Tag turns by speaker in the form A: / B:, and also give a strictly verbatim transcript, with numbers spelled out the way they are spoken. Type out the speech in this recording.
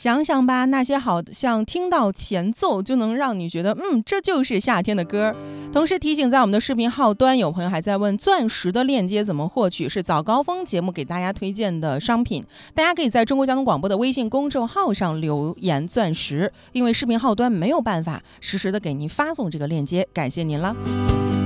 A: 想想吧，那些好像听到前奏就能让你觉得嗯，这就是夏天的歌。同时提醒，在我们的视频号端，有朋友还在问钻石的链接怎么获取，是早高峰节目给大家推荐的商品，大家可以在中国交通广播的微信公众号上留言钻石，因为视频号端没有办法实时的给您发送这个链接，感谢您了。